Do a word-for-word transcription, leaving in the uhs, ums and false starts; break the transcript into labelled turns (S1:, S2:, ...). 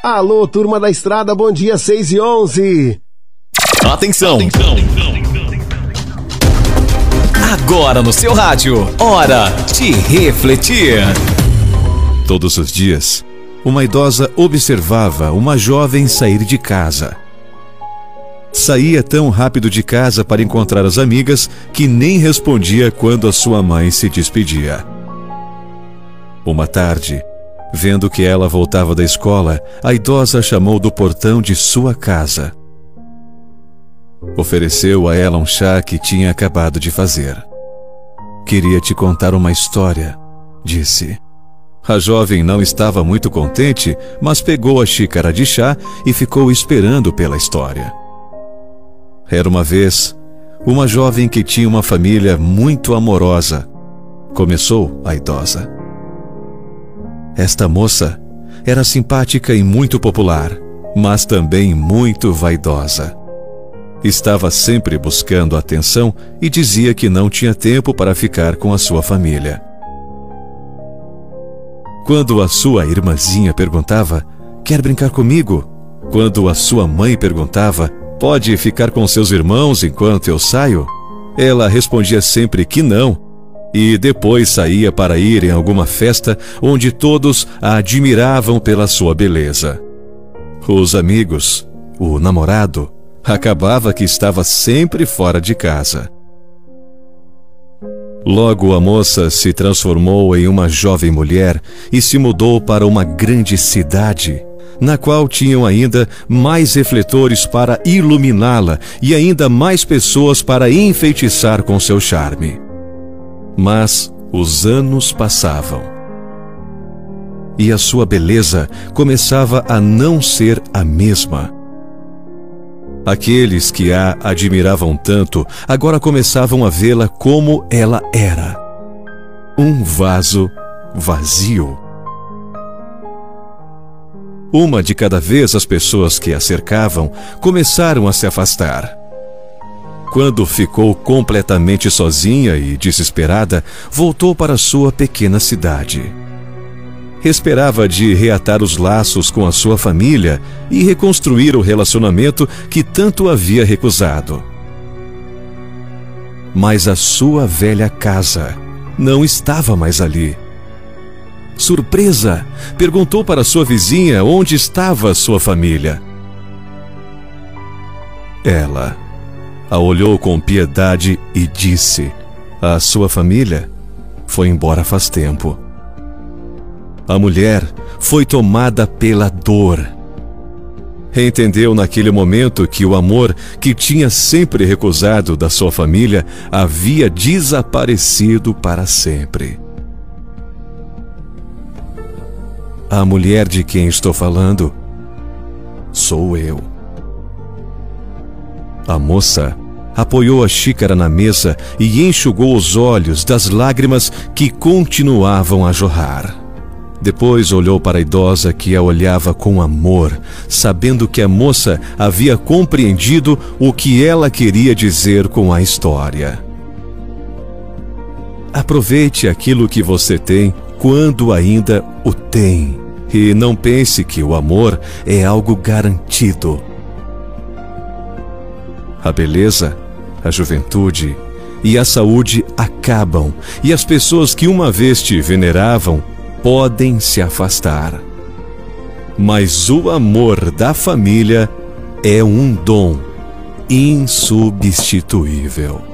S1: Alô, turma da estrada, bom dia, seis e onze.
S2: Atenção! Atenção. Agora no seu rádio, hora de refletir.
S3: Todos os dias, uma idosa observava uma jovem sair de casa. Saía tão rápido de casa para encontrar as amigas que nem respondia quando a sua mãe se despedia. Uma tarde, vendo que ela voltava da escola, a idosa chamou do portão de sua casa. Ofereceu a ela um chá que tinha acabado de fazer. Queria te contar uma história, disse. A jovem não estava muito contente, mas pegou a xícara de chá e ficou esperando pela história. Era uma vez uma jovem que tinha uma família muito amorosa. Começou a idosa. Esta moça era simpática e muito popular, mas também muito vaidosa. Estava sempre buscando atenção e dizia que não tinha tempo para ficar com a sua família. Quando a sua irmãzinha perguntava, quer brincar comigo? Quando a sua mãe perguntava, pode ficar com seus irmãos enquanto eu saio? Ela respondia sempre que não. E depois saía para ir em alguma festa onde todos a admiravam pela sua beleza. Os amigos, o namorado, acabava que estava sempre fora de casa. Logo a moça se transformou em uma jovem mulher e se mudou para uma grande cidade, na qual tinham ainda mais refletores para iluminá-la e ainda mais pessoas para enfeitiçar com seu charme. Mas os anos passavam e a sua beleza começava a não ser a mesma. Aqueles que a admiravam tanto agora começavam a vê-la como ela era: um vaso vazio. Uma de cada vez as pessoas que a cercavam começaram a se afastar. Quando ficou completamente sozinha e desesperada, voltou para sua pequena cidade. Esperava de reatar os laços com a sua família e reconstruir o relacionamento que tanto havia recusado. Mas a sua velha casa não estava mais ali. Surpresa! Perguntou para sua vizinha onde estava sua família. Ela a olhou com piedade e disse: a sua família foi embora faz tempo. A mulher foi tomada pela dor. Entendeu naquele momento que o amor que tinha sempre recusado da sua família havia desaparecido para sempre. A mulher de quem estou falando sou eu. A moça apoiou a xícara na mesa e enxugou os olhos das lágrimas que continuavam a jorrar. Depois olhou para a idosa que a olhava com amor, sabendo que a moça havia compreendido o que ela queria dizer com a história. Aproveite aquilo que você tem quando ainda o tem, e não pense que o amor é algo garantido. A beleza, a juventude e a saúde acabam, e as pessoas que uma vez te veneravam podem se afastar. Mas o amor da família é um dom insubstituível.